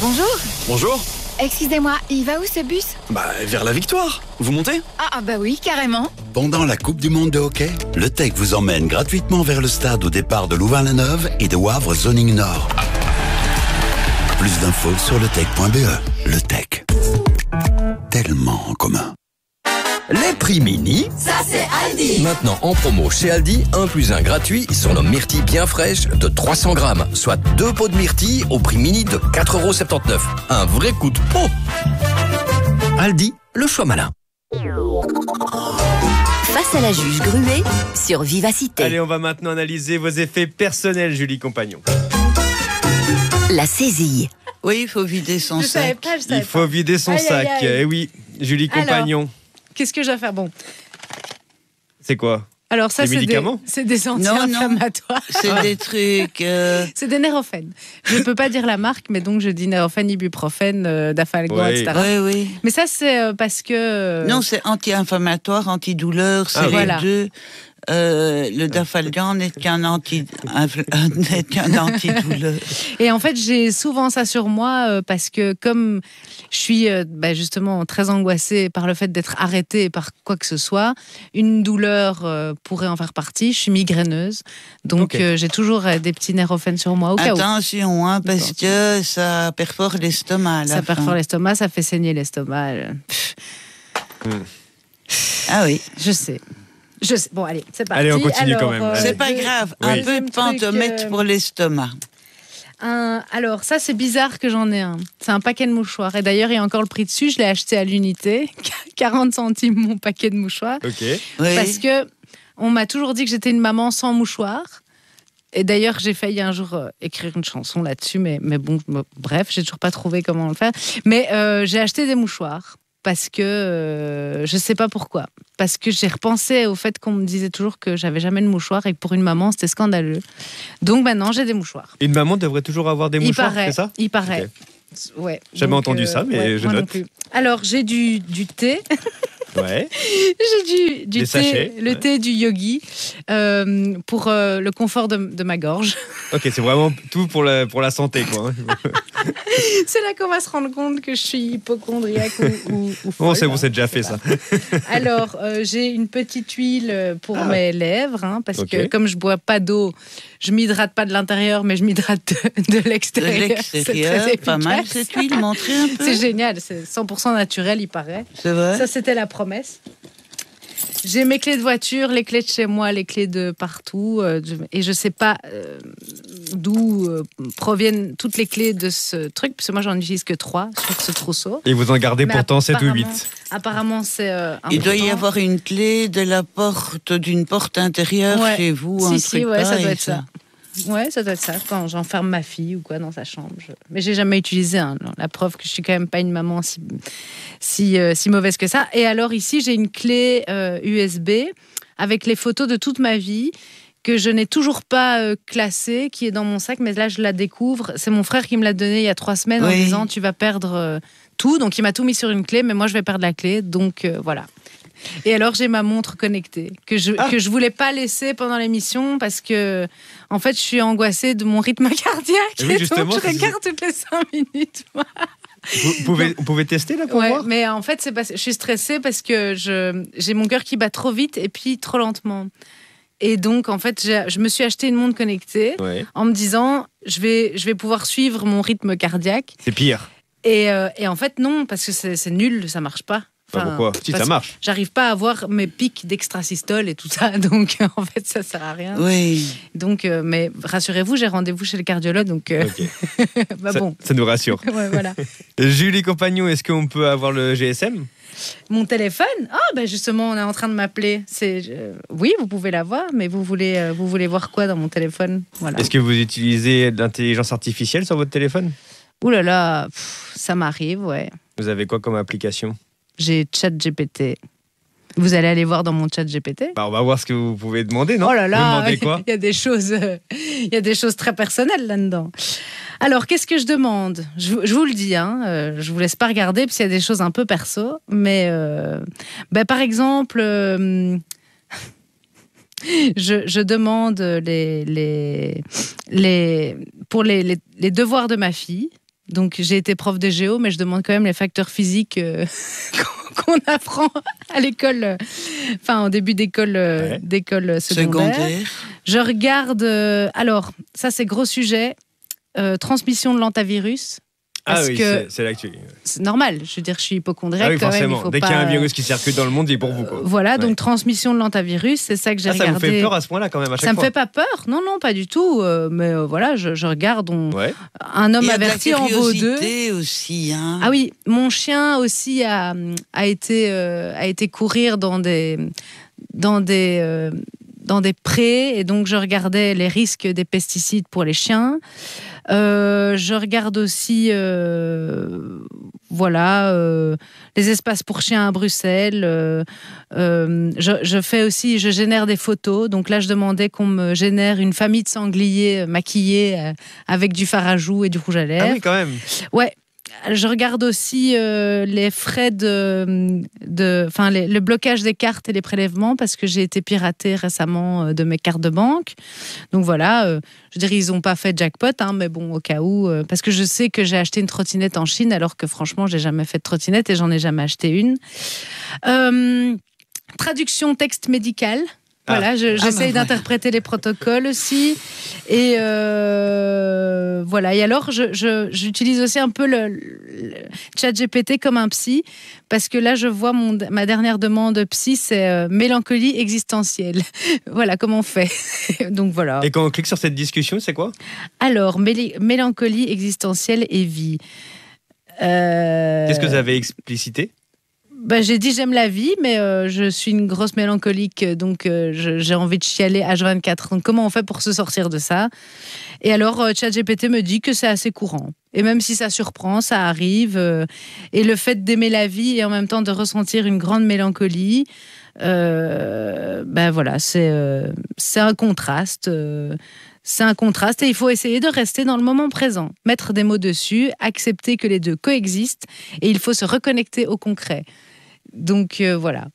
Bonjour. Bonjour. Excusez-moi, il va où ce bus? Vers la victoire. Vous montez? Ah bah oui, carrément. Pendant la Coupe du Monde de hockey, le TEC vous emmène gratuitement vers le stade au départ de Louvain-la-Neuve et de Wavre Zoning Nord. Plus d'infos sur letec.be. Le TEC. Tellement en commun. Les prix mini, ça c'est Aldi. maintenant en promo chez Aldi, 1 + 1 gratuit sur nos myrtilles bien fraîches de 300 grammes, soit 2 pots de myrtilles au prix mini de 4,79 €. Un vrai coup de pot. Aldi, le choix malin. Face à la juge Gruet sur Vivacité. Allez, on va maintenant analyser vos effets personnels, Julie Compagnon. La saisie. Oui, il faut vider son Je savais sac. pas, je savais Il faut vider son Aïe, sac. aïe, aïe. Eh oui, Julie Alors. Compagnon. Qu'est-ce que je dois faire? Bon, C'est quoi? alors ça, Des c'est médicaments des anti-inflammatoires. C'est des trucs... C'est des Nurofen. Je ne peux pas dire la marque, mais donc je dis Nurofen, ibuprofène, Dafalgan, Ouais. etc. Oui. Mais ça, c'est parce que... Non, c'est anti-inflammatoire, antidouleur, c'est Ah, les voilà. deux. Le Dafalgan n'est qu'un antidouleur. Et en fait, j'ai souvent ça sur moi parce que comme je suis justement très angoissée par le fait d'être arrêtée par quoi que ce soit, une douleur pourrait en faire partie. Je suis migraineuse, donc Ok. j'ai toujours des petits Nurofen sur moi au cas où. Attention, hein, parce que ça perfore l'estomac. à la Ça perfore fin. l'estomac, ça fait saigner l'estomac. Ah oui. Je sais. Bon, allez, c'est parti. Allez, on continue quand même. Allez. C'est pas grave. Un Oui. peu de Deuxième pentomètre truc, pour l'estomac. Alors, ça, c'est bizarre que j'en ai un. C'est un paquet de mouchoirs. Et d'ailleurs, il y a encore le prix dessus. Je l'ai acheté à l'unité. 40 centimes mon paquet de mouchoirs. Ok. Oui. Parce que on m'a toujours dit que j'étais une maman sans mouchoirs. Et d'ailleurs, j'ai failli un jour écrire une chanson là-dessus. Mais bon, bref, j'ai toujours pas trouvé comment le faire. Mais j'ai acheté des mouchoirs. Parce que je sais pas pourquoi. Parce que j'ai repensé au fait qu'on me disait toujours que j'avais jamais de mouchoir et que pour une maman c'était scandaleux. Donc maintenant j'ai des mouchoirs. Une maman devrait toujours avoir des mouchoirs, c'est ça? Il paraît. Ok. Ouais. Jamais Donc, entendu ça, mais je moi non note. plus. Alors j'ai du thé. Ouais. J'ai du Des thé, sachets, le ouais. thé du yogi pour le confort de ma gorge. Ok, c'est vraiment tout pour la santé, quoi. C'est là qu'on va se rendre compte que je suis hypochondriaque ou folle. Bon, c'est bon, c'est déjà fait, ça. Alors, j'ai une petite huile pour mes lèvres, parce Ok. que comme je bois pas d'eau, je m'hydrate pas de l'intérieur, mais je m'hydrate de De l'extérieur. l'extérieur, C'est très pas mal efficace. cette huile, montrez un peu. C'est génial, c'est 100% naturel, il paraît. C'est vrai. Ça, c'était la promesse. J'ai mes clés de voiture, les clés de chez moi, les clés de partout. Et je sais pas d'où proviennent toutes les clés de ce truc, parce que moi, j'en utilise que 3 sur ce trousseau. Et vous en gardez Mais pourtant 7 ou apparemment- 8. Apparemment, c'est Il doit y important. avoir une clé de la porte d'une porte intérieure Ouais. chez vous. Si, un si, truc ouais, ça pareil, doit être ça. Ouais, ça doit être ça. Quand j'enferme ma fille ou quoi dans sa chambre. Mais j'ai jamais utilisé la preuve que je suis quand même pas une maman si mauvaise que ça. Et alors ici, j'ai une clé USB avec les photos de toute ma vie que je n'ai toujours pas classée, qui est dans mon sac, mais là je la découvre. C'est mon frère qui me l'a donnée il y a 3 semaines en Oui. disant tu vas perdre tout. Donc il m'a tout mis sur une clé, mais moi je vais perdre la clé. Donc voilà. Et alors j'ai ma montre connectée que je voulais pas laisser pendant l'émission parce que en fait je suis angoissée de mon rythme cardiaque. Et oui, Et justement, donc je c'est- regarde toutes les 5 minutes. Vous pouvez tester, là, pour Ouais, voir? mais en fait je suis stressée parce que j'ai mon cœur qui bat trop vite et puis trop lentement. Et donc en fait je me suis acheté une montre connectée Ouais. en me disant je vais pouvoir suivre mon rythme cardiaque. C'est pire. Et en fait non, parce que c'est nul, ça marche pas. Enfin, pourquoi? Si, parce ça marche. J'arrive pas à avoir mes pics d'extrasystole et tout ça, donc en fait ça sert à rien. Oui. Donc, mais rassurez-vous, j'ai rendez-vous chez le cardiologue, donc Ok. bah Ça, bon. ça nous rassure. Ouais, voilà. Julie Compagnon, est-ce qu'on peut avoir le GSM? Mon téléphone, justement, on est en train de m'appeler. Oui, vous pouvez l'avoir, mais vous voulez voir quoi dans mon téléphone? Voilà. Est-ce que vous utilisez de l'intelligence artificielle sur votre téléphone? Ouh là là, ça m'arrive, ouais. Vous avez quoi comme application? J'ai ChatGPT. Vous allez aller voir dans mon ChatGPT. On va voir ce que vous pouvez demander, non? Oh là Vous là, demandez quoi? il y a des choses très personnelles là-dedans. Alors, qu'est-ce que je demande? Je vous le dis, je vous laisse pas regarder, parce qu'il y a des choses un peu perso. Mais, par exemple, je demande pour les devoirs de ma fille. Donc j'ai été prof de géo, mais je demande quand même les facteurs physiques qu'on apprend à l'école, en début d'école, d'école secondaire. Je regarde, alors ça c'est gros sujet, transmission de l'antavirus. Parce que c'est l'actu. C'est normal, je veux dire, je suis hypocondriaque oui, quand même. Forcément, dès qu'il y a un virus qui circule dans le monde, il est pour vous. Quoi. Voilà, donc transmission de l'antavirus, c'est ça que j'ai regardé. Ça vous fait peur à ce point-là quand même à chaque fois? Ça me fait pas peur, non, pas du tout. Mais voilà, je regarde, un homme averti en vaut deux. Aussi, hein. Ah oui, mon chien aussi a été courir dans des prés, et donc je regardais les risques des pesticides pour les chiens. Je regarde aussi les espaces pour chiens à Bruxelles. Je génère des photos. Donc là, je demandais qu'on me génère une famille de sangliers maquillés avec du fard à joues et du rouge à lèvres. Ah oui, quand même. Ouais. Je regarde aussi les frais le blocage des cartes et les prélèvements, parce que j'ai été piratée récemment de mes cartes de banque. Donc voilà, je veux dire, ils n'ont pas fait jackpot, mais bon, au cas où, parce que je sais que j'ai acheté une trottinette en Chine, alors que franchement, j'ai jamais fait de trottinette et j'en ai jamais acheté une. Traduction texte médical. Voilà, j'essaye d'interpréter les protocoles aussi. Et voilà. Et alors, j'utilise aussi un peu le ChatGPT comme un psy, parce que là, je vois ma dernière demande psy, c'est mélancolie existentielle. Voilà, comment on fait. Donc voilà. Et quand on clique sur cette discussion, c'est quoi? Alors, mélancolie existentielle et vie. Qu'est-ce que vous avez explicité? J'ai dit j'aime la vie, mais je suis une grosse mélancolique, donc j'ai envie de chialer H24. Donc comment on fait pour se sortir de ça? Et alors ChatGPT me dit que c'est assez courant. Et même si ça surprend, ça arrive. Et le fait d'aimer la vie et en même temps de ressentir une grande mélancolie, voilà, c'est un contraste. C'est un contraste et il faut essayer de rester dans le moment présent, mettre des mots dessus, accepter que les deux coexistent, et il faut se reconnecter au concret. Donc voilà,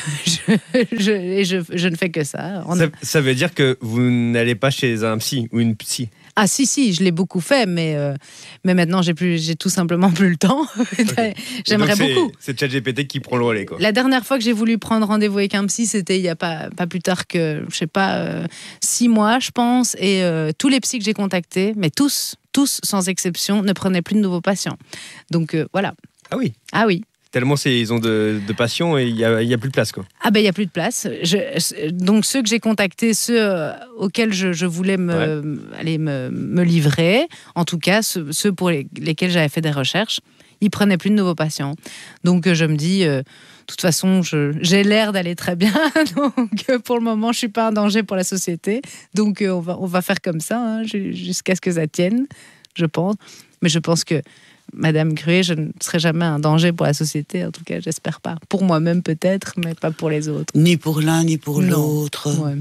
je ne fais que ça. Ça veut dire que vous n'allez pas chez un psy ou une psy? Ah si, je l'ai beaucoup fait, mais maintenant j'ai tout simplement plus le temps. Okay. J'aimerais beaucoup. C'est ChatGPT qui prend le relais, quoi. La dernière fois que j'ai voulu prendre rendez-vous avec un psy, c'était il y a pas plus tard que 6 mois, je pense, et tous les psys que j'ai contactés, mais tous sans exception, ne prenaient plus de nouveaux patients. Donc voilà. Ah oui. Ah oui. Tellement ils ont de passion et il y a plus de place, quoi. Ah ben il y a plus de place. Donc ceux que j'ai contactés, ceux auxquels je voulais me livrer, en tout cas ceux pour lesquels j'avais fait des recherches, ils prenaient plus de nouveaux patients. Donc je me dis, de toute façon, j'ai l'air d'aller très bien. Donc pour le moment, je suis pas un danger pour la société. Donc on va faire comme ça, jusqu'à ce que ça tienne, je pense. Mais je pense que Madame Gruet, je ne serai jamais un danger pour la société, en tout cas, j'espère pas. Pour moi-même peut-être, mais pas pour les autres. Ni pour l'un, ni pour l'autre. Ouais.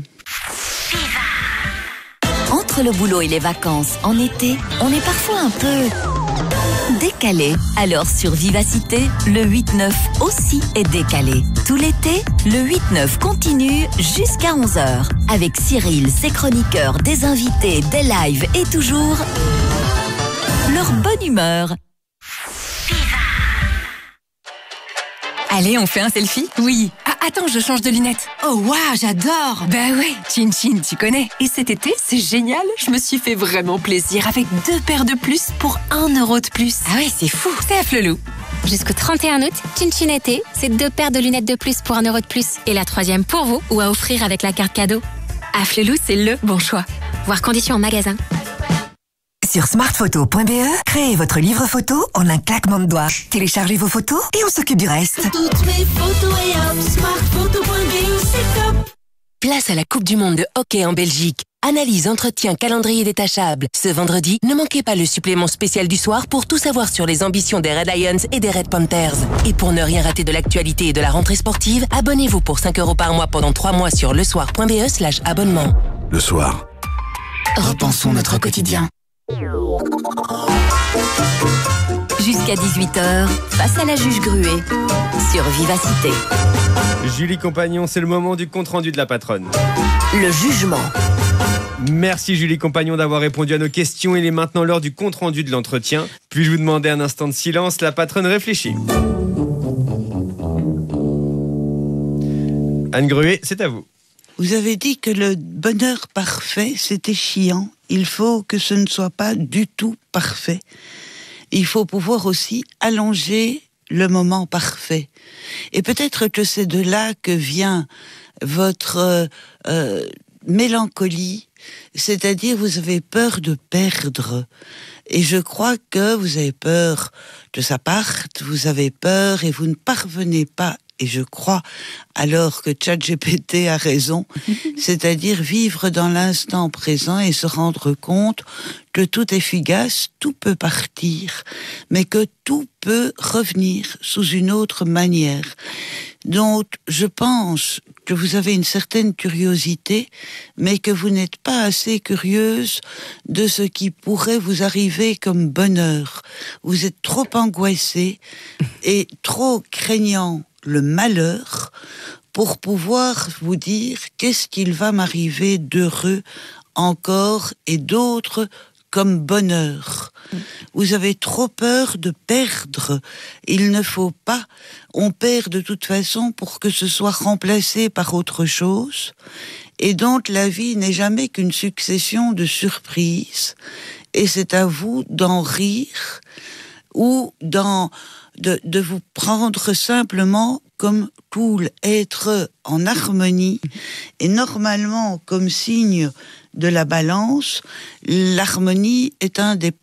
Entre le boulot et les vacances, en été, on est parfois un peu décalé. Alors sur Vivacité, le 8-9 aussi est décalé. Tout l'été, le 8-9 continue jusqu'à 11h. Avec Cyril, ses chroniqueurs, des invités, des lives et toujours leur bonne humeur. Allez, on fait un selfie? Oui. Ah, attends, je change de lunettes. Oh, waouh, j'adore. Bah ouais, Chin Chin, tu connais. Et cet été, c'est génial. Je me suis fait vraiment plaisir avec 2 paires de plus pour 1 euro de plus. Ah ouais, c'est fou. C'est à Flelou. Jusqu'au 31 août, Chin Chin été, c'est 2 paires de lunettes de plus pour 1 euro de plus. Et la 3e pour vous ou à offrir avec la carte cadeau. À Flelou, c'est le bon choix. Voir conditions en magasin. Sur smartphoto.be, créez votre livre photo en un claquement de doigts. Téléchargez vos photos et on s'occupe du reste. Toutes mes photos et hop, smartphoto.be, c'est top. Place à la Coupe du Monde de hockey en Belgique. Analyse, entretien, calendrier détachable. Ce vendredi, ne manquez pas le supplément spécial du soir pour tout savoir sur les ambitions des Red Lions et des Red Panthers. Et pour ne rien rater de l'actualité et de la rentrée sportive, abonnez-vous pour 5 € par mois pendant 3 mois sur lesoir.be/abonnement. Le soir. Repensons notre quotidien. Jusqu'à 18h, face à la juge Gruet, sur Vivacité. Julie Compagnon, c'est le moment du compte-rendu de la patronne. Le jugement. Merci Julie Compagnon d'avoir répondu à nos questions. Il est maintenant l'heure du compte-rendu de l'entretien. Puis-je vous demander un instant de silence? La patronne réfléchit. Anne Gruet, c'est à vous. Vous avez dit que le bonheur parfait, c'était chiant. Il faut que ce ne soit pas du tout parfait. Il faut pouvoir aussi allonger le moment parfait. Et peut-être que c'est de là que vient votre mélancolie, c'est-à-dire vous avez peur de perdre. Et je crois que vous avez peur que ça parte, vous avez peur et vous ne parvenez pas. Et je crois alors que ChatGPT a raison, c'est-à-dire vivre dans l'instant présent et se rendre compte que tout est fugace, tout peut partir, mais que tout peut revenir sous une autre manière. Donc, je pense que vous avez une certaine curiosité, mais que vous n'êtes pas assez curieuse de ce qui pourrait vous arriver comme bonheur. Vous êtes trop angoissée et trop craignant le malheur pour pouvoir vous dire qu'est-ce qu'il va m'arriver d'heureux encore et d'autres comme bonheur. Vous avez trop peur de perdre. Il ne faut pas. On perd de toute façon pour que ce soit remplacé par autre chose. Et donc la vie n'est jamais qu'une succession de surprises. Et c'est à vous d'en rire ou de vous prendre simplement comme cool, être en harmonie. Et normalement, comme signe de la balance, l'harmonie est une des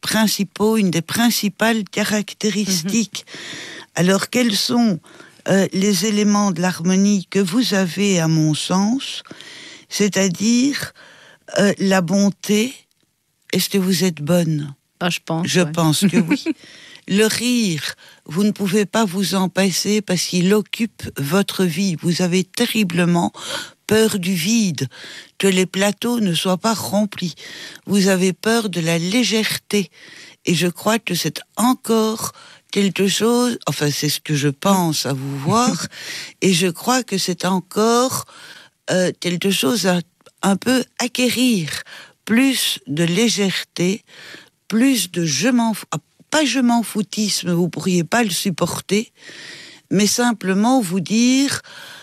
principales caractéristiques. Alors, quels sont les éléments de l'harmonie que vous avez, à mon sens? C'est-à-dire la bonté. Est-ce que vous êtes bonne? Je pense. Je pense que oui. Le rire, vous ne pouvez pas vous en passer parce qu'il occupe votre vie. Vous avez terriblement peur du vide, que les plateaux ne soient pas remplis. Vous avez peur de la légèreté. Et je crois que c'est encore quelque chose, enfin c'est ce que je pense à vous voir, et je crois que c'est encore quelque chose à un peu acquérir. Plus de légèreté, plus de pas je m'en foutisme, vous pourriez pas le supporter, mais simplement vous dire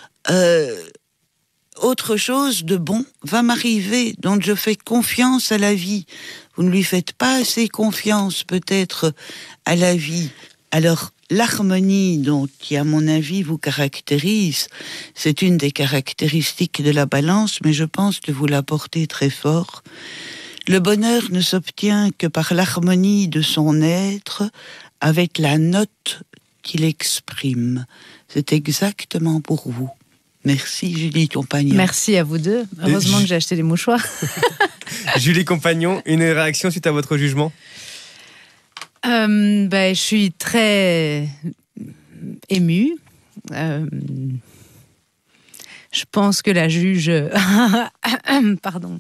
autre chose de bon va m'arriver, donc je fais confiance à la vie. Vous ne lui faites pas assez confiance peut-être à la vie. Alors l'harmonie, donc, qui à mon avis vous caractérise, c'est une des caractéristiques de la balance, mais je pense que vous la portez très fort. Le bonheur ne s'obtient que par l'harmonie de son être avec la note qu'il exprime. C'est exactement pour vous. Merci Julie Compagnon. Merci à vous deux. Heureusement que j'ai acheté des mouchoirs. Julie Compagnon, une réaction suite à votre jugement? Je suis très émue. Je pense que la juge... Pardon.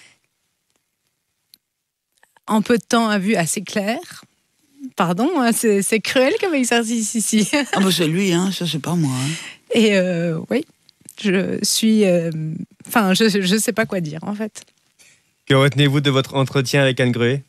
En peu de temps a vu assez clair. Pardon, c'est cruel comme exercice ici. Ah bah c'est lui, ça c'est pas moi. Et oui, je suis... je sais pas quoi dire en fait. Que retenez-vous de votre entretien avec Anne Gruet?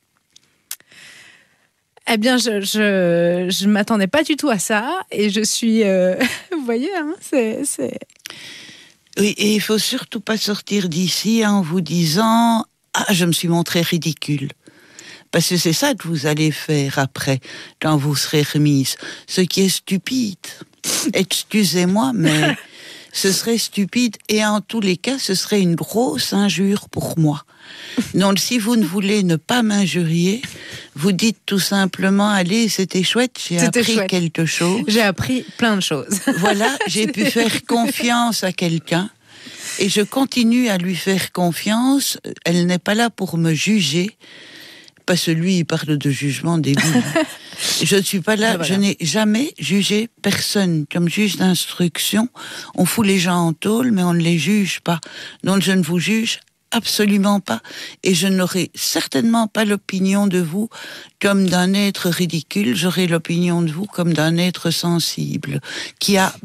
Eh bien, je m'attendais pas du tout à ça et je suis... vous voyez, c'est... Oui, et il faut surtout pas sortir d'ici en vous disant... Ah, je me suis montrée ridicule. Parce que c'est ça que vous allez faire après, quand vous serez remise. Ce qui est stupide. Excusez-moi, mais ce serait stupide. Et en tous les cas, ce serait une grosse injure pour moi. Donc, si vous ne voulez ne pas m'injurier, vous dites tout simplement, allez, c'était chouette, j'ai appris quelque chose. J'ai appris plein de choses. Voilà, j'ai pu faire confiance à quelqu'un. Et je continue à lui faire confiance. Elle n'est pas là pour me juger. Parce que lui, il parle de jugement débile. Je ne suis pas là. Voilà. Je n'ai jamais jugé personne. Comme juge d'instruction, on fout les gens en tôle, mais on ne les juge pas. Donc je ne vous juge absolument pas. Et je n'aurai certainement pas l'opinion de vous comme d'un être ridicule, j'aurai l'opinion de vous comme d'un être sensible, qui avait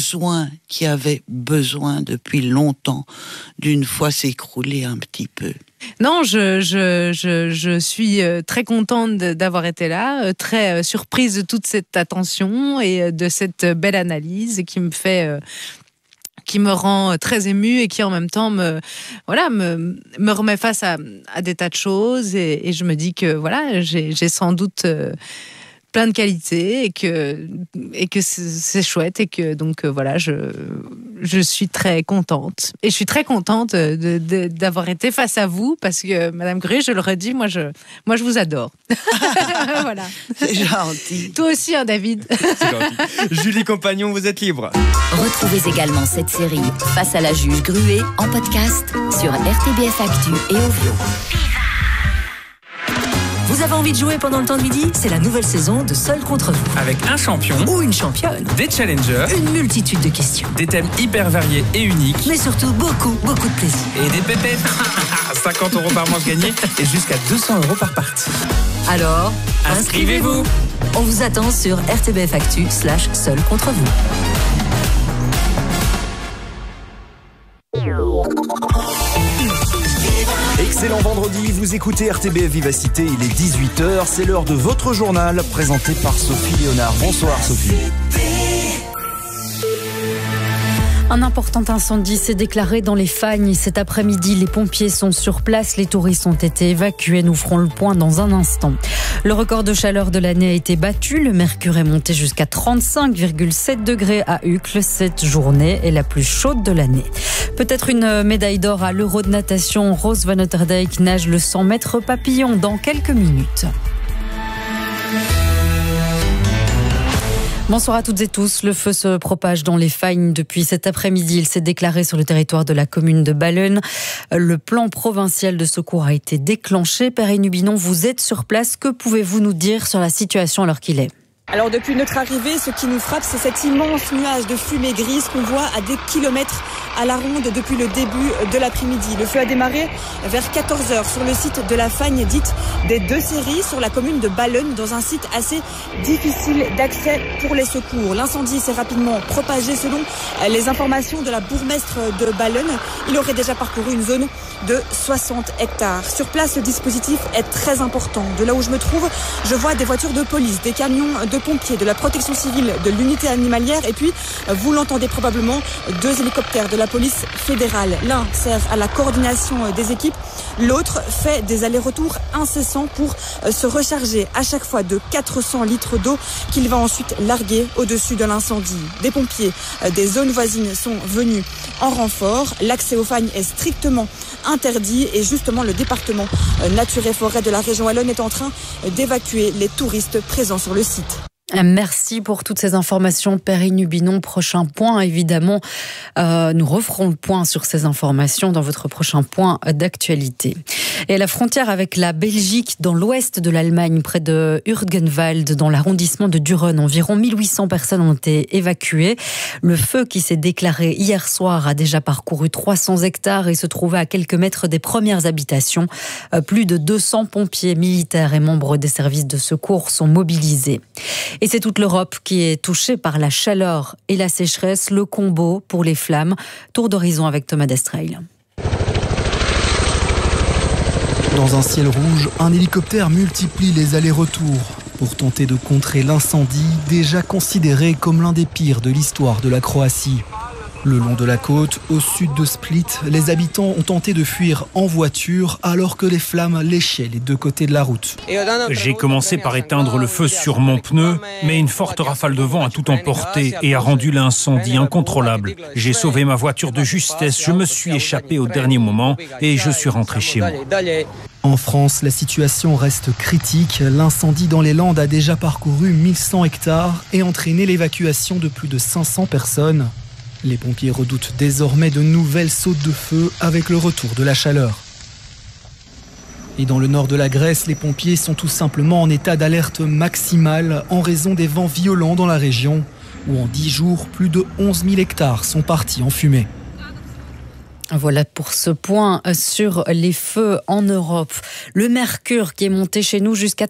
besoin depuis longtemps d'une fois s'écrouler un petit peu. Non, je suis très contente d'avoir été là, très surprise de toute cette attention et de cette belle analyse qui me rend très émue et qui en même temps me remet face à des tas de choses et je me dis que voilà, j'ai sans doute plein de qualités et que c'est chouette et que donc voilà, je suis très contente et je suis très contente d'avoir été face à vous parce que Madame Gruy, je le redis, moi je vous adore. Voilà. C'est gentil. Toi aussi, hein, David. C'est gentil. Julie Compagnon, vous êtes libre. Retrouvez également cette série Face à la juge Gruet en podcast sur RTBF Actu et Ovio. Vous avez envie de jouer pendant le temps de midi? C'est la nouvelle saison de Seul contre vous. Avec un champion ou une championne, des challengers, une multitude de questions, des thèmes hyper variés et uniques, mais surtout beaucoup de plaisir. Et des pépettes. 50 € par manche gagnée et jusqu'à 200 € par partie. Alors, inscrivez-vous. On vous attend sur RTBF Actu /Seul contre vous. Excellent vendredi, vous écoutez RTBF Vivacité, il est 18h, c'est l'heure de votre journal présenté par Sophie Léonard. Bonsoir Sophie. Un important incendie s'est déclaré dans les Fagnes. Cet après-midi, les pompiers sont sur place. Les touristes ont été évacués. Nous ferons le point dans un instant. Le record de chaleur de l'année a été battu. Le mercure est monté jusqu'à 35,7 degrés à Uccle. Cette journée est la plus chaude de l'année. Peut-être une médaille d'or à l'Euro de natation. Rose Van Otterdijk nage le 100 mètres papillon dans quelques minutes. Bonsoir à toutes et tous. Le feu se propage dans les Fagnes depuis cet après-midi. Il s'est déclaré sur le territoire de la commune de Ballen. Le plan provincial de secours a été déclenché. Perrine Hubinon, vous êtes sur place. Que pouvez-vous nous dire sur la situation alors qu'il est ? Alors depuis notre arrivée, ce qui nous frappe, c'est cet immense nuage de fumée grise qu'on voit à des kilomètres à la ronde depuis le début de l'après-midi. Le feu a démarré vers 14h sur le site de la Fagne dite des Deux Séries sur la commune de Ballen, dans un site assez difficile d'accès pour les secours. L'incendie s'est rapidement propagé selon les informations de la bourgmestre de Ballen. Il aurait déjà parcouru une zone de 60 hectares. Sur place, le dispositif est très important. De là où je me trouve, je vois des voitures de police, des camions de pompiers, de la protection civile, de l'unité animalière et puis, vous l'entendez probablement, 2 hélicoptères de la police fédérale. L'un sert à la coordination des équipes, l'autre fait des allers-retours incessants pour se recharger à chaque fois de 400 litres d'eau qu'il va ensuite larguer au-dessus de l'incendie. Des pompiers des zones voisines sont venus en renfort. L'accès aux Fagnes est strictement interdit et justement le département Nature et Forêt de la région Wallonne est en train d'évacuer les touristes présents sur le site. Merci pour toutes ces informations, Perrine Hubinon. Prochain point, évidemment, nous referons le point sur ces informations dans votre prochain point d'actualité. Et à la frontière avec la Belgique, dans l'ouest de l'Allemagne, près de Hürgenwald, dans l'arrondissement de Düren, environ 1800 personnes ont été évacuées. Le feu qui s'est déclaré hier soir a déjà parcouru 300 hectares et se trouvait à quelques mètres des premières habitations. Plus de 200 pompiers, militaires et membres des services de secours sont mobilisés. Et c'est toute l'Europe qui est touchée par la chaleur et la sécheresse, le combo pour les flammes. Tour d'horizon avec Thomas Destreil. Dans un ciel rouge, un hélicoptère multiplie les allers-retours pour tenter de contrer l'incendie déjà considéré comme l'un des pires de l'histoire de la Croatie. Le long de la côte, au sud de Split, les habitants ont tenté de fuir en voiture alors que les flammes léchaient les deux côtés de la route. J'ai commencé par éteindre le feu sur mon pneu, mais une forte rafale de vent a tout emporté et a rendu l'incendie incontrôlable. J'ai sauvé ma voiture de justesse, je me suis échappé au dernier moment et je suis rentré chez moi. En France, la situation reste critique. L'incendie dans les Landes a déjà parcouru 1100 hectares et entraîné l'évacuation de plus de 500 personnes. Les pompiers redoutent désormais de nouvelles sautes de feu avec le retour de la chaleur. Et dans le nord de la Grèce, les pompiers sont tout simplement en état d'alerte maximale en raison des vents violents dans la région, où en 10 jours, plus de 11 000 hectares sont partis en fumée. Voilà pour ce point sur les feux en Europe. Le mercure qui est monté chez nous jusqu'à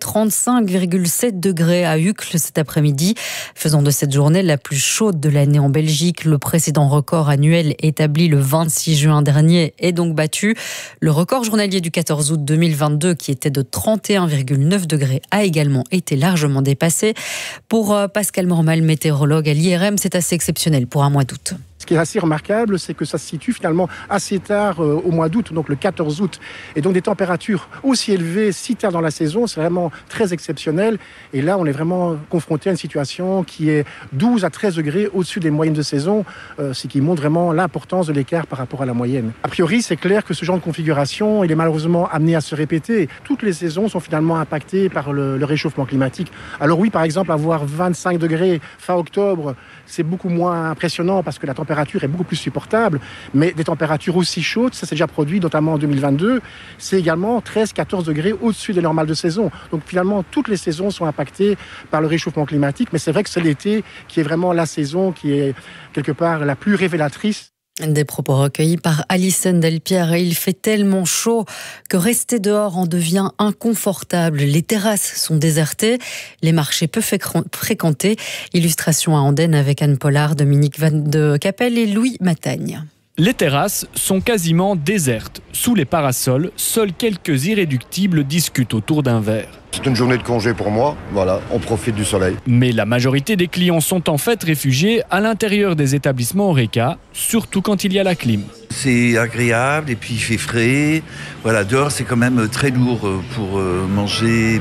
35,7 degrés à Uccle cet après-midi, faisant de cette journée la plus chaude de l'année en Belgique. Le précédent record annuel établi le 26 juin dernier est donc battu. Le record journalier du 14 août 2022 qui était de 31,9 degrés a également été largement dépassé. Pour Pascal Mormal, météorologue à l'IRM, c'est assez exceptionnel pour un mois d'août. Ce qui est assez remarquable, c'est que ça se situe finalement assez tard au mois d'août, donc le 14 août. Et donc des températures aussi élevées si tard dans la saison, c'est vraiment très exceptionnel. Et là, on est vraiment confronté à une situation qui est 12 à 13 degrés au-dessus des moyennes de saison, ce qui montre vraiment l'importance de l'écart par rapport à la moyenne. A priori, c'est clair que ce genre de configuration, il est malheureusement amené à se répéter. Toutes les saisons sont finalement impactées par le réchauffement climatique. Alors oui, par exemple, avoir 25 degrés fin octobre, c'est beaucoup moins impressionnant parce que la température est beaucoup plus supportable, mais des températures aussi chaudes, ça s'est déjà produit notamment en 2022, c'est également 13-14 degrés au-dessus des normales de saison. Donc finalement, toutes les saisons sont impactées par le réchauffement climatique, mais c'est vrai que c'est l'été qui est vraiment la saison qui est quelque part la plus révélatrice. Des propos recueillis par Alison Delpierre. Et il fait tellement chaud que rester dehors en devient inconfortable. Les terrasses sont désertées, les marchés peu fréquentés. Illustration à Andenne avec Anne Pollard, Dominique Van de Capelle et Louis Matagne. Les terrasses sont quasiment désertes. Sous les parasols, seuls quelques irréductibles discutent autour d'un verre. C'est une journée de congé pour moi, voilà, on profite du soleil. Mais la majorité des clients sont en fait réfugiés à l'intérieur des établissements Horeca, surtout quand il y a la clim. C'est agréable et puis il fait frais. Voilà, dehors c'est quand même très lourd pour manger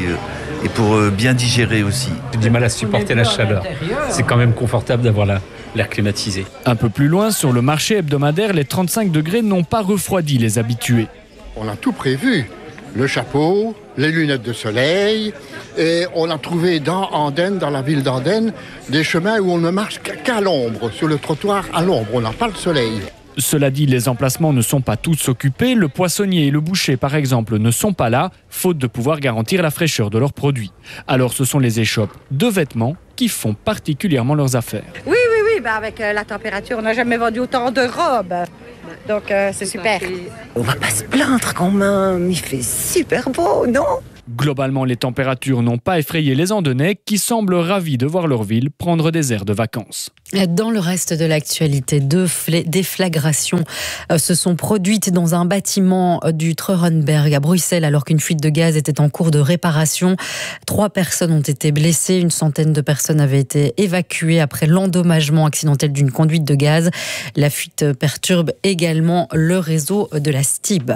et pour bien digérer aussi. J'ai du mal à supporter la chaleur. C'est quand même confortable d'avoir l'air climatisé. Un peu plus loin, sur le marché hebdomadaire, les 35 degrés n'ont pas refroidi les habitués. On a tout prévu. Le chapeau, les lunettes de soleil, et on a trouvé dans Andenne, dans la ville d'Andenne, des chemins où on ne marche qu'à l'ombre, sur le trottoir à l'ombre, on n'a pas le soleil. Cela dit, les emplacements ne sont pas tous occupés. Le poissonnier et le boucher, par exemple, ne sont pas là, faute de pouvoir garantir la fraîcheur de leurs produits. Alors ce sont les échoppes de vêtements qui font particulièrement leurs affaires. Oui, avec la température, on n'a jamais vendu autant de robes. Donc c'est super. On va pas se plaindre quand même, il fait super beau, non ? Globalement, les températures n'ont pas effrayé les Andennais qui semblent ravis de voir leur ville prendre des airs de vacances. Dans le reste de l'actualité, deux déflagrations se sont produites dans un bâtiment du Treurenberg à Bruxelles alors qu'une fuite de gaz était en cours de réparation. 3 personnes ont été blessées, une centaine de personnes avaient été évacuées après l'endommagement accidentel d'une conduite de gaz. La fuite perturbe également le réseau de la STIB.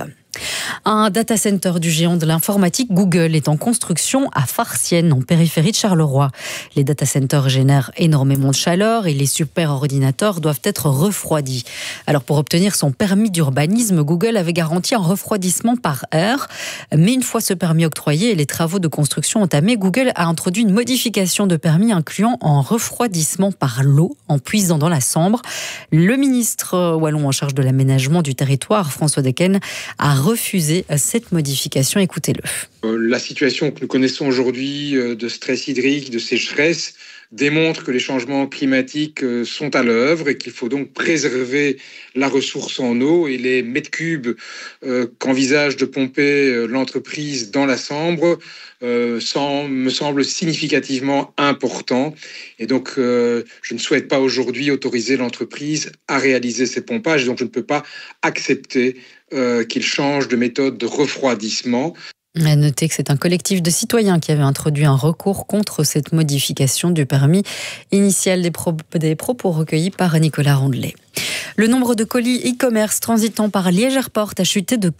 Un data center du géant de l'informatique Google est en construction à Farciennes, en périphérie de Charleroi. Les data centers génèrent énormément de chaleur et les superordinateurs doivent être refroidis. Alors pour obtenir son permis d'urbanisme, Google avait garanti un refroidissement par air. Mais une fois ce permis octroyé et les travaux de construction entamés, Google a introduit une modification de permis incluant un refroidissement par l'eau en puisant dans la Sambre. Le ministre wallon en charge de l'aménagement du territoire, François Dequesne, a refusé cette modification. Écoutez-le. La situation que nous connaissons aujourd'hui de stress hydrique, de sécheresse, démontre que les changements climatiques sont à l'œuvre et qu'il faut donc préserver la ressource en eau. Et les mètres cubes qu'envisage de pomper l'entreprise dans la Sambre me semble significativement important. Et donc, je ne souhaite pas aujourd'hui autoriser l'entreprise à réaliser ces pompages. Donc, je ne peux pas accepter qu'il change de méthode de refroidissement. À noter que c'est un collectif de citoyens qui avait introduit un recours contre cette modification du permis initial, des propos recueillis par Nicolas Rondelet. Le nombre de colis e-commerce transitant par Liège Airport a chuté de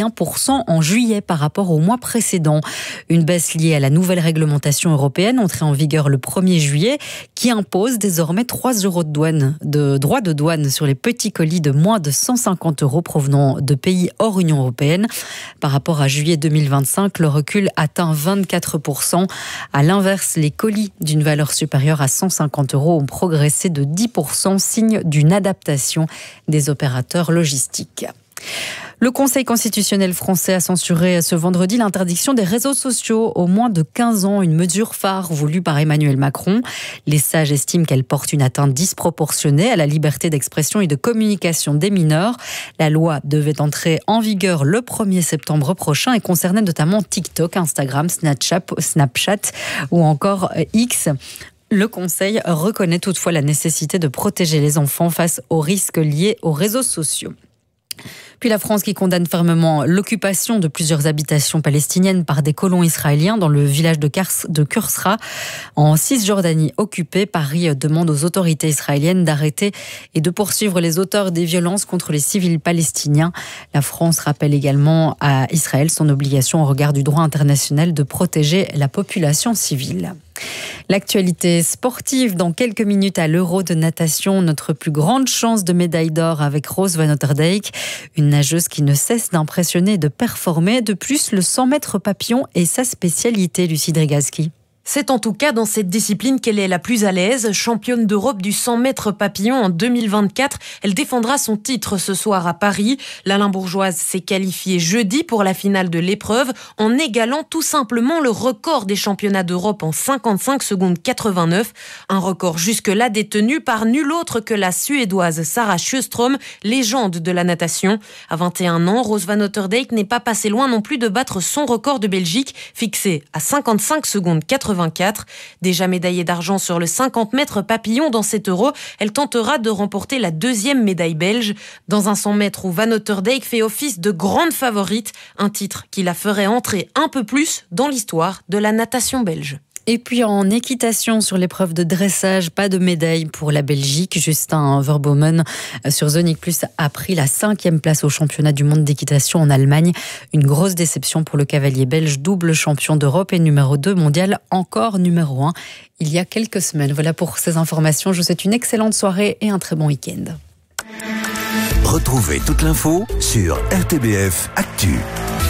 41% en juillet par rapport au mois précédent. Une baisse liée à la nouvelle réglementation européenne entrée en vigueur le 1er juillet qui impose désormais 3 € de droits de douane sur les petits colis de moins de 150 € provenant de pays hors Union européenne. Par rapport à juillet 2025, le recul atteint 24%. À l'inverse, les colis d'une valeur supérieure à 150 € ont progressé de 10%, signe d'une adaptation des opérateurs logistiques. Le Conseil constitutionnel français a censuré ce vendredi l'interdiction des réseaux sociaux aux moins de 15 ans, une mesure phare voulue par Emmanuel Macron. Les sages estiment qu'elle porte une atteinte disproportionnée à la liberté d'expression et de communication des mineurs. La loi devait entrer en vigueur le 1er septembre prochain et concernait notamment TikTok, Instagram, Snapchat ou encore X. Le Conseil reconnaît toutefois la nécessité de protéger les enfants face aux risques liés aux réseaux sociaux. Puis la France qui condamne fermement l'occupation de plusieurs habitations palestiniennes par des colons israéliens dans le village de Kursra en Cisjordanie occupée. Paris demande aux autorités israéliennes d'arrêter et de poursuivre les auteurs des violences contre les civils palestiniens. La France rappelle également à Israël son obligation au regard du droit international de protéger la population civile. L'actualité sportive dans quelques minutes à l'Euro de natation. Notre plus grande chance de médaille d'or avec Rose Van Otterdijk, une nageuse qui ne cesse d'impressionner et de performer. De plus, le 100 mètres papillon est sa spécialité, Lucie Dregalski. C'est en tout cas dans cette discipline qu'elle est la plus à l'aise. Championne d'Europe du 100 mètres papillon en 2024, elle défendra son titre ce soir à Paris. La Limbourgeoise s'est qualifiée jeudi pour la finale de l'épreuve en égalant tout simplement le record des championnats d'Europe en 55 secondes 89. Un record jusque-là détenu par nul autre que la Suédoise Sarah Sjöström, légende de la natation. À 21 ans, Rose Van Otterdijk n'est pas passée loin non plus de battre son record de Belgique, fixé à 55 secondes 84. Déjà médaillée d'argent sur le 50 mètres papillon dans cet Euro, elle tentera de remporter la 2e médaille belge. Dans un 100 mètres où Van Otterdijk fait office de grande favorite, un titre qui la ferait entrer un peu plus dans l'histoire de la natation belge. Et puis en équitation sur l'épreuve de dressage, pas de médaille pour la Belgique. Justin Verbomen sur Zonic Plus a pris la 5e place au championnat du monde d'équitation en Allemagne. Une grosse déception pour le cavalier belge, double champion d'Europe et numéro 2 mondial, encore numéro 1 il y a quelques semaines. Voilà pour ces informations. Je vous souhaite une excellente soirée et un très bon week-end. Retrouvez toute l'info sur RTBF Actu.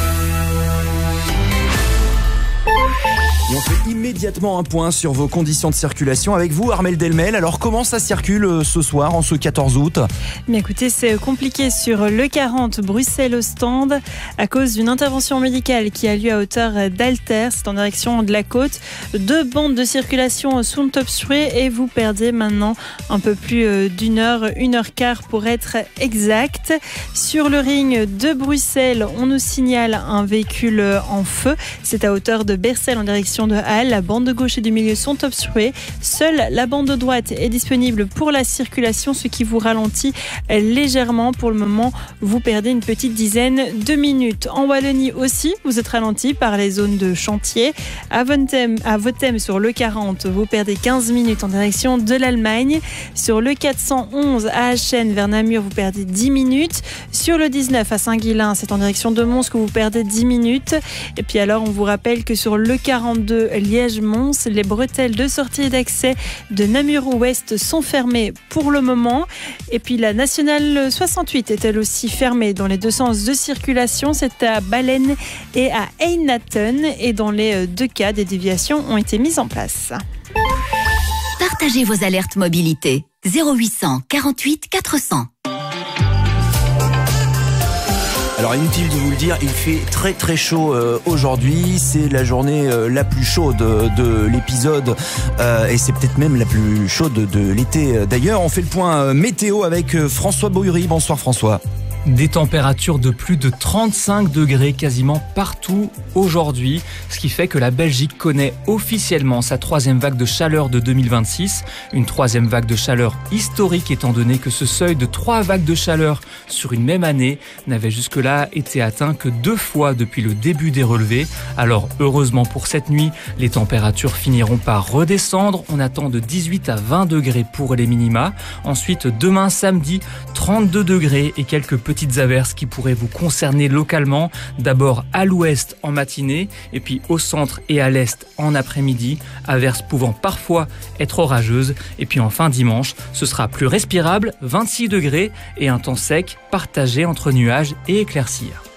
Et on fait immédiatement un point sur vos conditions de circulation avec vous, Armelle Delmel. Alors, comment ça circule ce soir, en ce 14 août ? Mais écoutez, c'est compliqué sur le 40 Bruxelles-Ostende à cause d'une intervention médicale qui a lieu à hauteur d'Alter. C'est en direction de la côte. 2 bandes de circulation sont obstruées et vous perdez maintenant un peu plus d'une heure, 1h15 pour être exact. Sur le ring de Bruxelles, on nous signale un véhicule en feu. C'est à hauteur de Bercel en direction de Halle. La bande de gauche et du milieu sont obstruées. Seule la bande de droite est disponible pour la circulation, ce qui vous ralentit légèrement. Pour le moment, vous perdez une petite dizaine de minutes. En Wallonie aussi, vous êtes ralenti par les zones de chantier. À Votem sur le 40, vous perdez 15 minutes en direction de l'Allemagne. Sur le 411 à Achen vers Namur, vous perdez 10 minutes. Sur le 19 à Saint-Guilain, c'est en direction de Mons que vous perdez 10 minutes. Et puis alors, on vous rappelle que sur le 42 Liège-Mons, les bretelles de sortie et d'accès de Namur-Ouest sont fermées pour le moment. Et puis la nationale 68 est elle aussi fermée dans les 2 sens de circulation. C'est à Baleine et à Einaten. Et dans les 2 cas, des déviations ont été mises en place. Partagez vos alertes mobilité. 0800 48 400. Alors inutile de vous le dire, il fait très très chaud aujourd'hui, c'est la journée la plus chaude de l'épisode et c'est peut-être même la plus chaude de l'été. D'ailleurs, on fait le point météo avec François Bohury. Bonsoir François. Des températures de plus de 35 degrés quasiment partout aujourd'hui, ce qui fait que la Belgique connaît officiellement sa 3e vague de chaleur de 2026. Une 3e vague de chaleur historique étant donné que ce seuil de 3 vagues de chaleur sur une même année n'avait jusque-là été atteint que 2 fois depuis le début des relevés. Alors heureusement pour cette nuit, les températures finiront par redescendre. On attend de 18 à 20 degrés pour les minima. Ensuite, demain samedi, 32 degrés et quelques petites averses qui pourraient vous concerner localement. D'abord à l'ouest en matinée et puis au centre et à l'est en après-midi. Averses pouvant parfois être orageuses. Et puis enfin dimanche, ce sera plus respirable, 26 degrés et un temps sec partagé entre nuages et éclaircies.